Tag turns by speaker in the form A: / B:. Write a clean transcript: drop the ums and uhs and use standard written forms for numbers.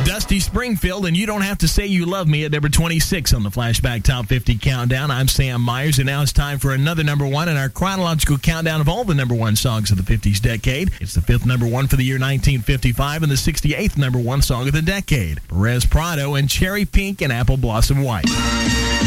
A: Dusty Springfield, and You Don't Have to Say You Love Me at number 26 on the Flashback Top 50 Countdown. I'm Sam Myers, and now it's time for another number one in our chronological countdown of all the number one songs of the 50s decade. It's the fifth number one for the year 1955 and the 68th number one song of the decade. Perez Prado and Cherry Pink and Apple Blossom White.